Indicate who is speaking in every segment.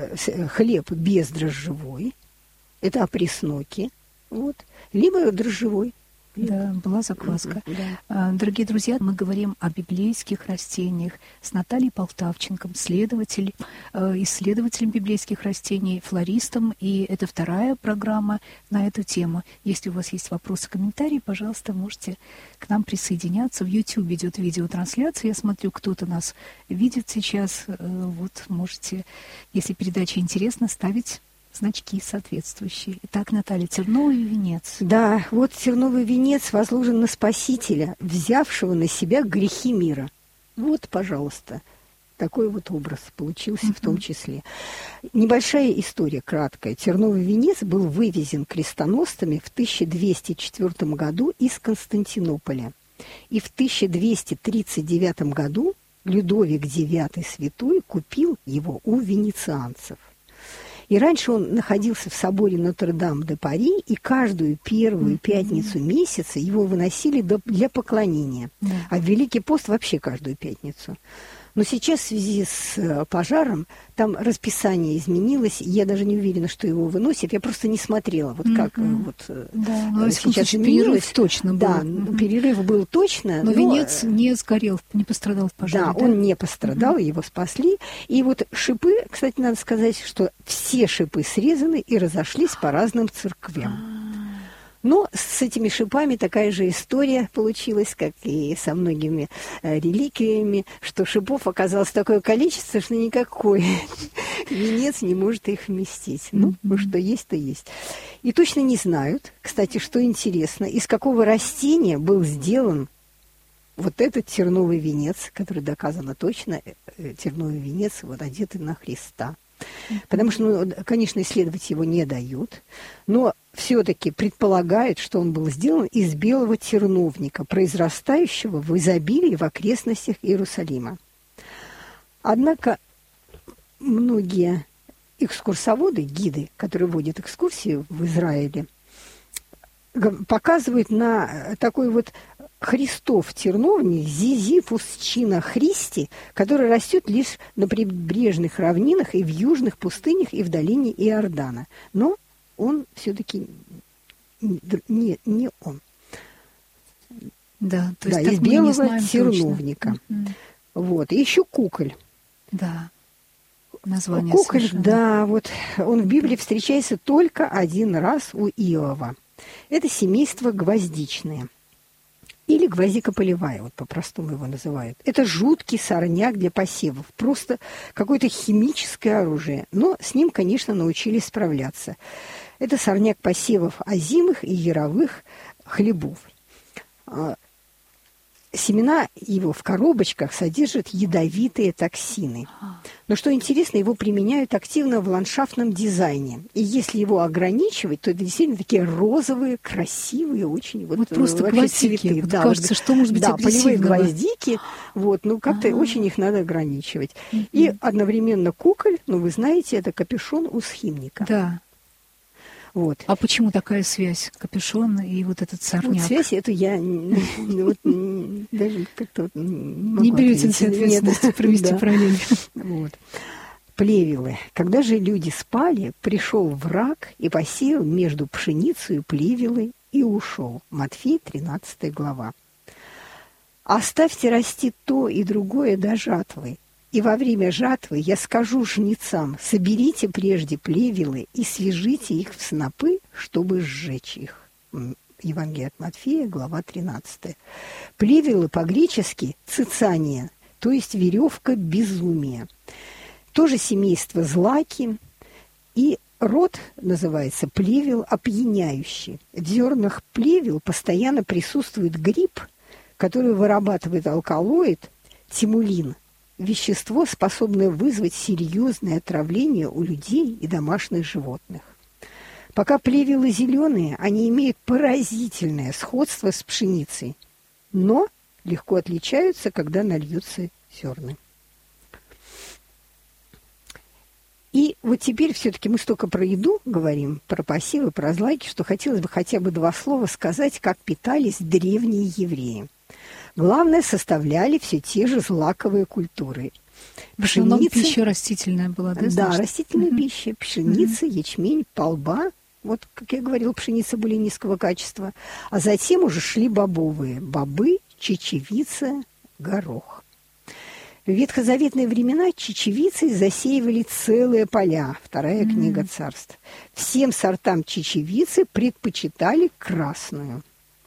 Speaker 1: хлеб бездрожжевой, это опресноки, вот, либо дрожжевой.
Speaker 2: Да, была закваска.
Speaker 1: Да.
Speaker 2: Дорогие друзья, мы говорим о библейских растениях с Натальей Полтавченко, исследователем библейских растений, флористом. И это вторая программа на эту тему. Если у вас есть вопросы, комментарии, пожалуйста, можете к нам присоединяться. В YouTube идет видеотрансляция. Я смотрю, кто-то нас видит сейчас. Вот можете, если передача интересна, ставить значки соответствующие. Итак, Наталья, терновый венец.
Speaker 1: Да, вот терновый венец возложен на Спасителя, взявшего на себя грехи мира. Вот, пожалуйста, такой вот образ получился в том числе. Небольшая история, краткая. Терновый венец был вывезен крестоносцами в 1204 году из Константинополя. И в 1239 году Людовик IX Святой купил его у венецианцев. И раньше он находился в соборе Нотр-Дам-де-Пари, и каждую первую пятницу месяца его выносили для поклонения. А в Великий пост вообще каждую пятницу. Но сейчас в связи с пожаром там расписание изменилось. Я даже не уверена, что его выносят. Я просто не смотрела, вот как вот сейчас изменилось.
Speaker 2: Точно был.
Speaker 1: Да, перерыв был точно.
Speaker 2: Но венец не сгорел, не пострадал в пожаре.
Speaker 1: Да, он не пострадал, его спасли. И вот шипы, кстати, надо сказать, что все шипы срезаны и разошлись по разным церквям. Но с этими шипами такая же история получилась, как и со многими реликвиями, что шипов оказалось такое количество, что никакой венец не может их вместить. Ну, что есть, то есть. И точно не знают, кстати, что интересно, из какого растения был сделан вот этот терновый венец, который доказано точно, терновый венец, вот одетый на Христа. Потому что, ну, конечно, исследовать его не дают, но все-таки предполагают, что он был сделан из белого терновника, произрастающего в изобилии в окрестностях Иерусалима. Однако многие экскурсоводы, гиды, которые водят экскурсии в Израиле, показывают на такой вот Христов терновник Зизифус чина Христи, который растет лишь на прибрежных равнинах и в южных пустынях и в долине Иордана. Но он все-таки не он.
Speaker 2: Да, то есть
Speaker 1: из белого терновника. Вот. И еще куколь.
Speaker 2: Да. Название
Speaker 1: куколь,
Speaker 2: совершенно.
Speaker 1: Да, вот он в Библии встречается только один раз у Иова. Это семейство гвоздичное. Или гвоздикополевая, вот по-простому его называют. Это жуткий сорняк для посевов. Просто какое-то химическое оружие. Но с ним, конечно, научились справляться. Это сорняк посевов озимых и яровых хлебов. Семена его в коробочках содержат ядовитые токсины. Но что интересно, его применяют активно в ландшафтном дизайне. И если его ограничивать, то это действительно такие розовые, красивые, очень вот
Speaker 2: просто гвоздики.
Speaker 1: цветы.
Speaker 2: Вот да, кажется, что может быть
Speaker 1: полевые гвоздики. Вот, ну как-то очень их надо ограничивать. И одновременно куколь, ну вы знаете, это капюшон у схимника.
Speaker 2: Да.
Speaker 1: Вот.
Speaker 2: А почему такая связь? Капюшон и вот этот сорняк?
Speaker 1: Вот связь эту я даже как-то
Speaker 2: не берете на себя ответственность провести параллель.
Speaker 1: Вот. Плевелы. Когда же люди спали, пришел враг и посеял между пшеницей плевелы и ушел. Матфея, 13 глава. Оставьте расти то и другое до жатвы. И во время жатвы я скажу жнецам: соберите прежде плевелы и свяжите их в снопы, чтобы сжечь их. Евангелие от Матфея, глава 13. Плевелы по-гречески цицания, то есть веревка безумия. Тоже семейство злаки, и род называется плевел опьяняющий. В зернах плевел постоянно присутствует гриб, который вырабатывает алкалоид тимулин, вещество, способное вызвать серьезное отравление у людей и домашних животных. Пока плевелы зеленые, они имеют поразительное сходство с пшеницей, но легко отличаются, когда нальются зерна. И вот теперь все-таки мы столько про еду говорим, про посевы, про злаки, что хотелось бы хотя бы два слова сказать, как питались древние евреи. Главное, составляли все те же злаковые культуры.
Speaker 2: В основном
Speaker 1: Пшеница.
Speaker 2: пища растительная была, да?
Speaker 1: Да,
Speaker 2: значит?
Speaker 1: растительная пища. Пшеница, ячмень, полба. Вот, как я говорила, пшеница более низкого качества. А затем уже шли бобовые. Бобы, чечевица, горох. В ветхозаветные времена чечевицей засеивали целые поля. Вторая книга Царств. Всем сортам чечевицы предпочитали красную.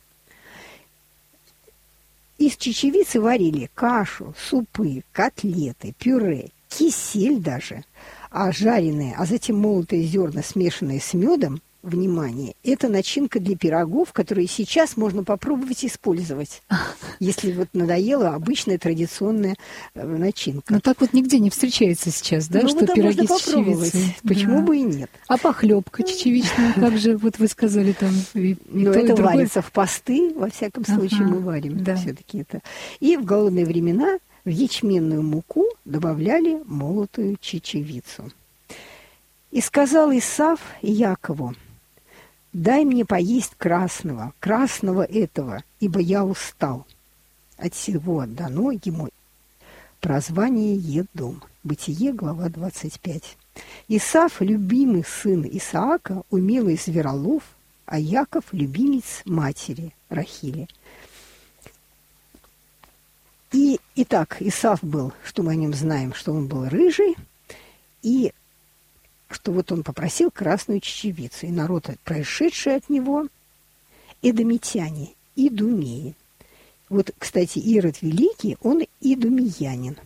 Speaker 1: Из чечевицы варили кашу, супы, котлеты, пюре, кисель даже. А жареные, а затем молотые зерна, смешанные с медом, внимание, это начинка для пирогов, которые сейчас можно попробовать использовать, если вот надоела обычная традиционная начинка.
Speaker 2: Но так вот нигде не встречается сейчас, да,
Speaker 1: Ну,
Speaker 2: что
Speaker 1: вот
Speaker 2: пироги
Speaker 1: можно
Speaker 2: с чечевицей.
Speaker 1: Почему
Speaker 2: Да.
Speaker 1: бы и нет?
Speaker 2: А похлебка чечевичная, как же, вот вы сказали, там и
Speaker 1: Но
Speaker 2: то, и
Speaker 1: это
Speaker 2: другое.
Speaker 1: варится в посты, во всяком случае, мы варим
Speaker 2: да.
Speaker 1: все-таки это. И в голодные времена в ячменную муку добавляли молотую чечевицу. И сказал Исав Якову: «Дай мне поесть красного этого, ибо я устал». От сего дано ему прозвание Едом. Бытие, глава 25. Исав, любимый сын Исаака, умелый зверолов, а Яков – любимец матери Рахили. И, итак, Исав был, что мы о нем знаем, что он был рыжий, и что вот он попросил красную чечевицу. И народ, происшедший от него, эдомитяне, идумеи. Вот, кстати, Ирод Великий, он идумеянин.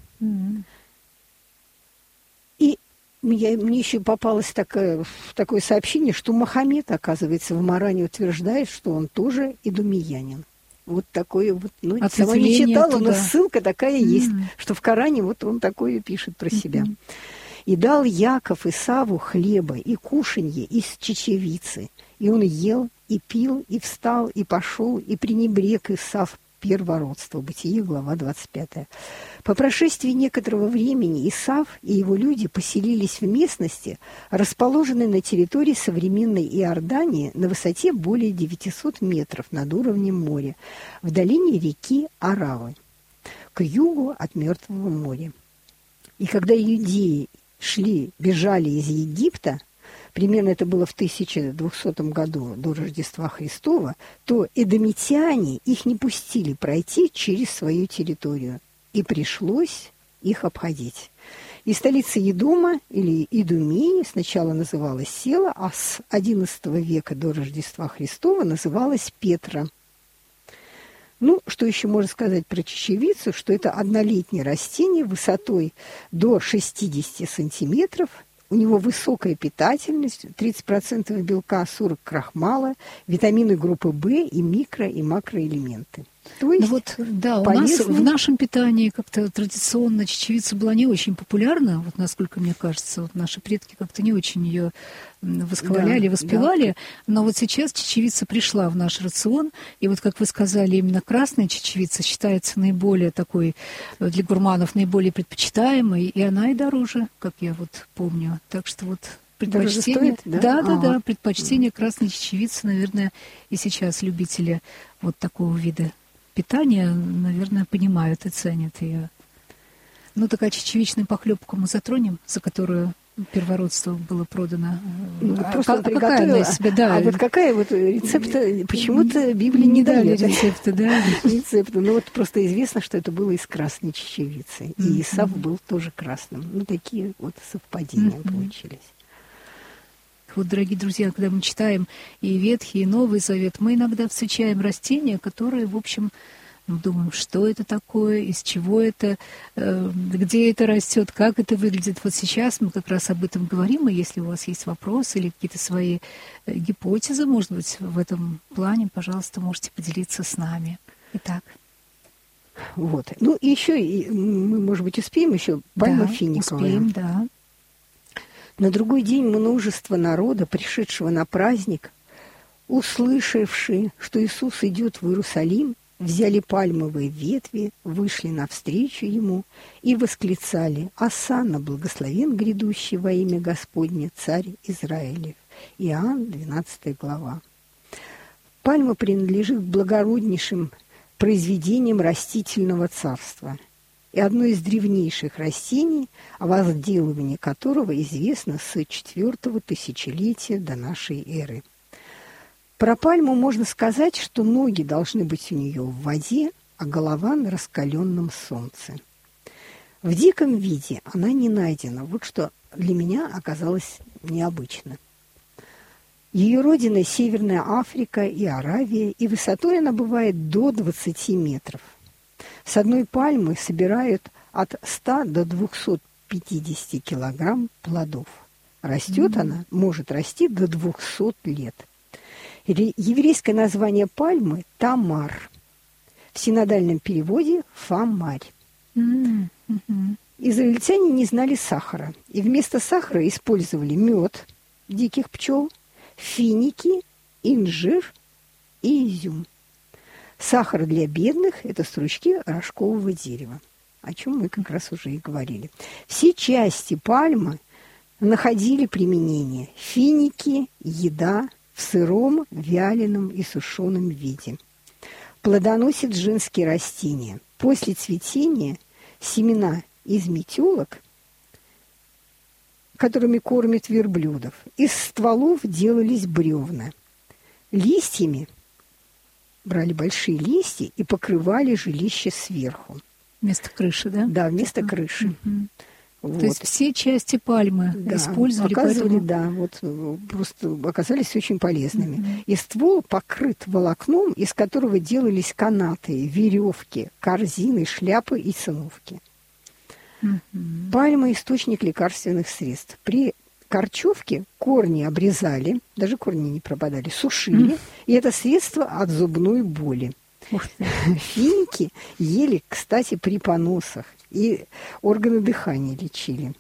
Speaker 1: И мне еще попалось такое сообщение, что Мохаммед, оказывается, в Маране утверждает, что он тоже идумеянин. Вот такое вот, ну, сама не читала,
Speaker 2: туда.
Speaker 1: но ссылка такая есть, что в Коране вот он такое пишет про себя. «И дал Яков Исаву хлеба и кушанье из чечевицы, и он ел, и пил, и встал, и пошел, и пренебрег Исав первородство». Бытие, глава 25. По прошествии некоторого времени Исав и его люди поселились в местности, расположенной на территории современной Иордании на высоте более 900 метров над уровнем моря, в долине реки Аравы, к югу от Мертвого моря. И когда иудеи бежали из Египта, примерно это было в 1200 году до Рождества Христова, то эдомитяне их не пустили пройти через свою территорию, и пришлось их обходить. И столица Едома, или Идумеи, сначала называлась Села, а с XI века до Рождества Христова называлась Петра. Ну, что еще можно сказать про чечевицу, что это однолетнее растение высотой до 60 сантиметров. У него высокая питательность, 30% белка, 40% крахмала, витамины группы В и микро- и макроэлементы. То есть,
Speaker 2: ну вот, да,
Speaker 1: полезный...
Speaker 2: у нас в нашем питании как-то традиционно чечевица была не очень популярна, вот насколько мне кажется, вот наши предки как-то не очень ее восхваляли, воспевали, но вот сейчас чечевица пришла в наш рацион, и вот, как вы сказали, именно красная чечевица считается наиболее такой, для гурманов, наиболее предпочитаемой, и она и дороже, как я вот помню. Так что вот предпочтение...
Speaker 1: Стоит, да?
Speaker 2: Да, предпочтение красной чечевицы, наверное, и сейчас любители вот такого вида питания, наверное, понимают и ценят ее. Ну, такая чечевичную похлебку мы затронем, за которую первородство было продано.
Speaker 1: Ну, просто
Speaker 2: какая она из себя, да.
Speaker 1: А вот какая вот рецепта, почему-то Библия не дает
Speaker 2: рецепта, да.
Speaker 1: Рецепта. Ну, вот просто известно, что это было из красной чечевицы. И Исав был тоже красным. Ну, такие вот совпадения получились.
Speaker 2: Вот, дорогие друзья, когда мы читаем и Ветхий, и Новый Завет, мы иногда встречаем растения, которые, в общем, думаем, что это такое, из чего это, где это растет, как это выглядит. Вот сейчас мы как раз об этом говорим, и если у вас есть вопросы или какие-то свои гипотезы, может быть, в этом плане, пожалуйста, можете поделиться с нами. Итак.
Speaker 1: Вот. Ну, и еще, мы, может быть, успеем еще пальма финиковая.
Speaker 2: Успеем, да.
Speaker 1: На другой день множество народа, пришедшего на праздник, услышавшие, что Иисус идет в Иерусалим, взяли пальмовые ветви, вышли навстречу ему и восклицали: «Осанна, благословен грядущий во имя Господне, царь Израилев». Иоанн, 12 глава. Пальма принадлежит к благороднейшим произведениям растительного царства. и одно из древнейших растений, о возделывании которого известно с 4-го тысячелетия до нашей эры. Про пальму можно сказать, что ноги должны быть у нее в воде, а голова на раскаленном солнце. В диком виде она не найдена, вот что для меня оказалось необычно. Ее родина – Северная Африка и Аравия, и высотой она бывает до 20 метров. С одной пальмы собирают от 100 до 250 килограмм плодов. Растет она, может расти до 200 лет. Еврейское название пальмы – тамар. В синодальном переводе – фамарь. Израильтяне не знали сахара, и вместо сахара использовали мед диких пчел, финики, инжир и изюм. Сахар для бедных – это стручки рожкового дерева, о чем мы как раз уже и говорили. Все части пальмы находили применение. Финики – еда в сыром, вяленом и сушеном виде. Плодоносит женские растения. После цветения семена из метелок, которыми кормят верблюдов. Из стволов делались бревна. Листьями брали большие листья и покрывали жилище сверху.
Speaker 2: Вместо крыши, да?
Speaker 1: Да, вместо крыши. Вот.
Speaker 2: То есть все части пальмы использовали.
Speaker 1: Оказывали, да, вот просто оказались очень полезными. И ствол покрыт волокном, из которого делались канаты, веревки, корзины, шляпы и циновки. Пальма – источник лекарственных средств. При корчевке корни обрезали, даже корни не пропадали, сушили, и это средство от зубной боли. Финики ели, кстати, при поносах, и органы дыхания лечили.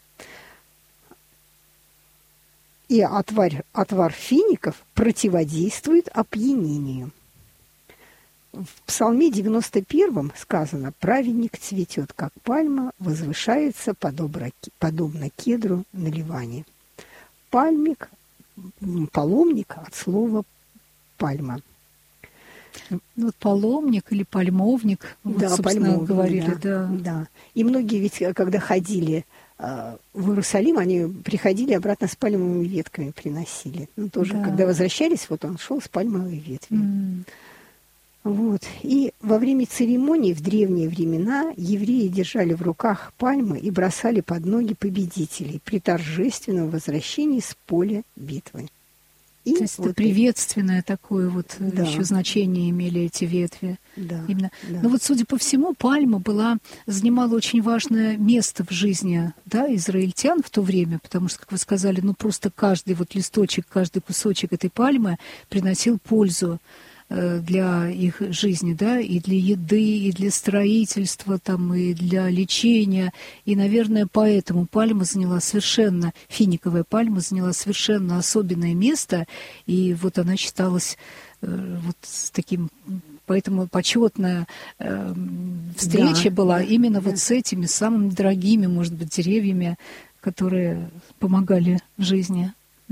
Speaker 1: И отвар фиников противодействует опьянению. В Псалме 91 сказано: «Праведник цветет, как пальма, возвышается, подобно кедру на Ливане». Пальмик, паломник от слова «пальма».
Speaker 2: Вот паломник или пальмовник, вот,
Speaker 1: да,
Speaker 2: собственно,
Speaker 1: пальмовник,
Speaker 2: говорили.
Speaker 1: Да. И многие ведь, когда ходили в Иерусалим, они приходили обратно с пальмовыми ветками, приносили. Ну, тоже, когда возвращались, вот он шел с пальмовой ветвью. Вот. И во время церемоний в древние времена евреи держали в руках пальмы и бросали под ноги победителей при торжественном возвращении с поля битвы. И
Speaker 2: то есть
Speaker 1: вот
Speaker 2: это приветственное такое вот еще значение имели эти ветви.
Speaker 1: Да,
Speaker 2: именно.
Speaker 1: Да.
Speaker 2: Но вот, судя по всему, пальма занимала очень важное место в жизни, да, израильтян в то время, потому что, как вы сказали, просто каждый вот листочек, каждый кусочек этой пальмы приносил пользу для их жизни, да, и для еды, и для строительства, там, и для лечения. И, наверное, поэтому финиковая пальма заняла совершенно особенное место, и вот она считалась вот с таким, поэтому почетная встреча была именно вот с этими самыми дорогими, может быть, деревьями, которые помогали в жизни.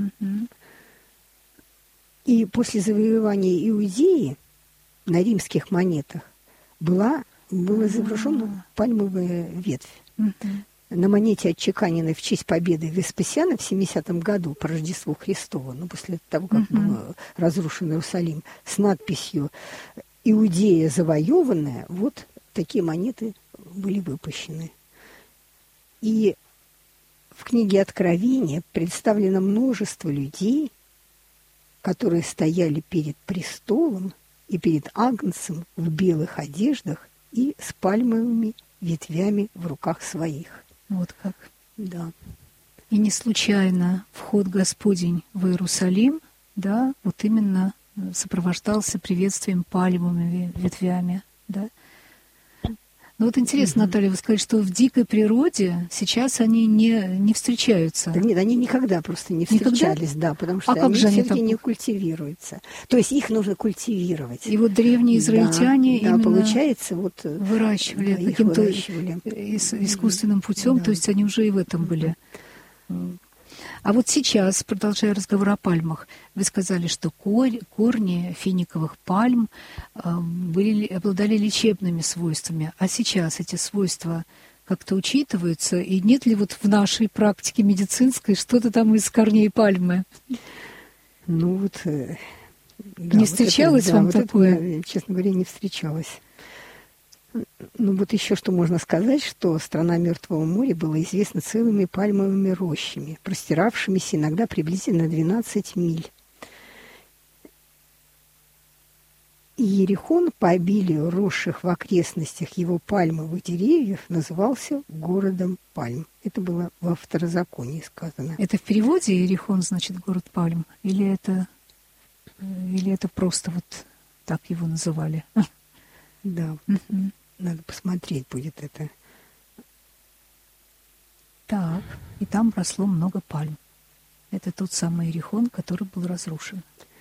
Speaker 1: И после завоевания Иудеи на римских монетах была изображена пальмовая ветвь. На монете, отчеканенной в честь победы Веспасиана в 70-м году по Рождеству Христову, после того, как был разрушен Иерусалим, с надписью «Иудея завоеванная», вот такие монеты были выпущены. И в книге Откровения представлено множество людей, которые стояли перед престолом и перед Агнцем в белых одеждах и с пальмовыми ветвями в руках своих.
Speaker 2: Вот как.
Speaker 1: Да.
Speaker 2: И не случайно вход Господень в Иерусалим, да, вот именно сопровождался приветствием пальмовыми ветвями, да. Ну вот интересно, Наталья, вы сказали, что в дикой природе сейчас они не встречаются.
Speaker 1: Да нет, они никогда просто не встречались, да, потому что они все-таки не культивируются. То есть их нужно культивировать.
Speaker 2: И вот древние израильтяне именно
Speaker 1: получается,
Speaker 2: выращивали каким-то искусственным путем, то есть они уже и в этом были. А вот сейчас, продолжая разговор о пальмах, вы сказали, что корни финиковых пальм обладали лечебными свойствами. А сейчас эти свойства как-то учитываются? И нет ли вот в нашей практике медицинской что-то там из корней пальмы?
Speaker 1: Ну вот...
Speaker 2: Да, не встречалось вам такое?
Speaker 1: Я, честно говоря, не встречалась. Ну вот еще что можно сказать, что страна Мертвого моря была известна целыми пальмовыми рощами, простиравшимися иногда приблизительно 12 миль. И Иерихон, по обилию росших в окрестностях его пальмовых деревьев, назывался городом пальм. Это было во Второзаконии сказано.
Speaker 2: Это в переводе Иерихон значит город пальм? Или это просто вот так его называли?
Speaker 1: Да. Надо посмотреть будет это.
Speaker 2: Так, и там росло много пальм. Это тот самый Иерихон, который был разрушен.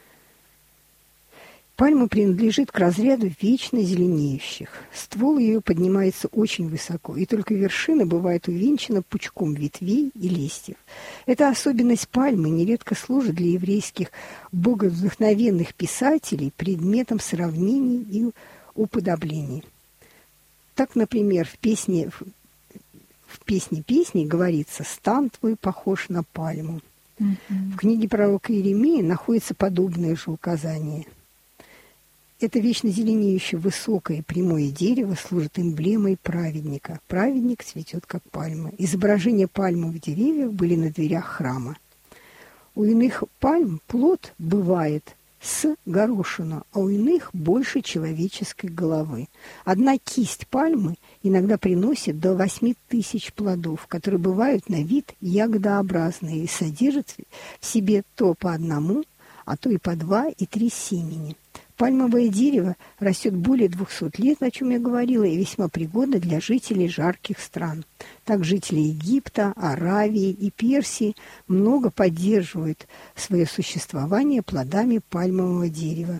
Speaker 1: Пальма принадлежит к разряду вечно зеленеющих. Ствол ее поднимается очень высоко, и только вершина бывает увенчана пучком ветвей и листьев. Эта особенность пальмы нередко служит для еврейских боговдохновенных писателей предметом сравнений и уподоблений. Так, например, в песне песней говорится «Стан твой похож на пальму». В книге пророка Иеремии находится подобное же указание. Это вечно зеленеющее высокое прямое дерево служит эмблемой праведника. Праведник цветет, как пальма. Изображения пальмовых деревьев были на дверях храма. У иных пальм плод бывает с горошину, а у иных больше человеческой головы. Одна кисть пальмы иногда приносит до 8000 плодов, которые бывают на вид ягодообразные и содержат в себе то по одному, а то и по 2 и 3 семени. Пальмовое дерево растет более 200 лет, о чем я говорила, и весьма пригодно для жителей жарких стран. Так жители Египта, Аравии и Персии много поддерживают свое существование плодами пальмового дерева.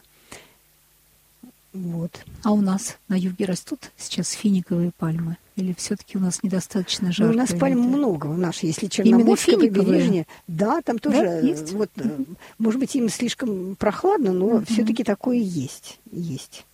Speaker 1: Вот.
Speaker 2: А у нас на юге растут сейчас финиковые пальмы? Или все-таки у нас недостаточно жарко?
Speaker 1: У нас пальм много. У нас, если Черноморское побережье, да, там тоже, да, есть? Вот, может быть, им слишком прохладно, но все-таки такое есть. Есть.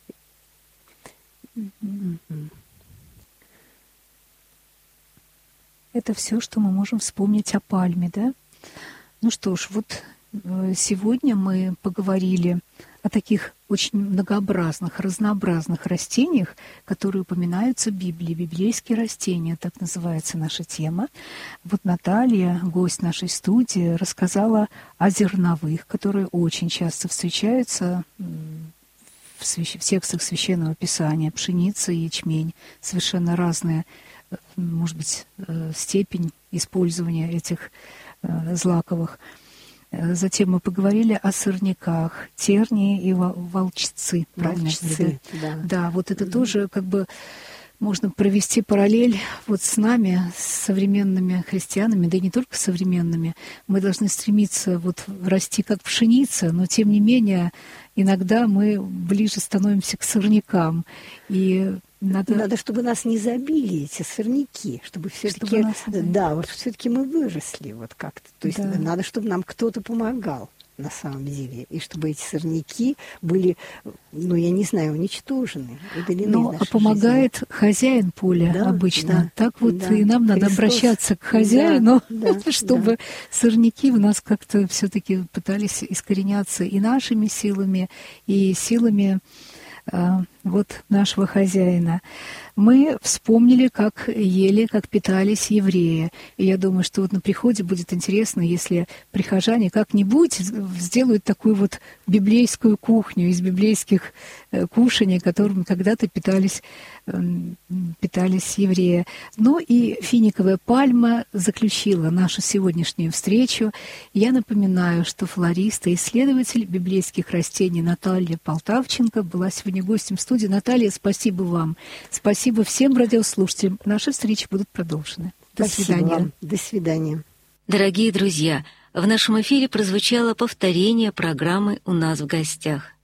Speaker 2: Это все, что мы можем вспомнить о пальме, да? Ну что ж, вот сегодня мы поговорили о таких очень многообразных, разнообразных растениях, которые упоминаются в Библии. Библейские растения, так называется наша тема. Вот Наталья, гость нашей студии, рассказала о зерновых, которые очень часто встречаются в текстах Священного Писания. Пшеница и ячмень. Совершенно разная, может быть, степень использования этих злаковых. Затем мы поговорили о сорняках, тернии и волчцы.
Speaker 1: Волчцы,
Speaker 2: да. Да, вот это тоже как бы можно провести параллель вот с нами, с современными христианами, да и не только современными. Мы должны стремиться вот расти как пшеница, но тем не менее иногда мы ближе становимся к сорнякам. И надо, чтобы нас не забили эти сорняки, чтобы все-таки, да, вот все-таки мы выросли вот как-то. То есть надо, чтобы нам кто-то помогал на самом деле, и чтобы эти сорняки были, ну, я не знаю, уничтожены, удалены из нашей помогает жизни. Хозяин поля, да, обычно. Да, так вот да. И нам надо обращаться к хозяину, чтобы сорняки у нас как-то все-таки пытались искореняться и нашими силами, и силами вот нашего хозяина. Мы вспомнили, как ели, как питались евреи. И я думаю, что вот на приходе будет интересно, если прихожане как-нибудь сделают такую вот библейскую кухню из библейских кушаний, которыми когда-то питались евреи. Ну и финиковая пальма заключила нашу сегодняшнюю встречу. Я напоминаю, что флорист и исследователь библейских растений Наталья Полтавченко была сегодня гостем студии. Наталья, спасибо вам. Спасибо всем радиослушателям. Наши встречи будут продолжены. До свидания.
Speaker 1: Вам. До свидания.
Speaker 3: Дорогие друзья, в нашем эфире прозвучало повторение программы «У нас в гостях».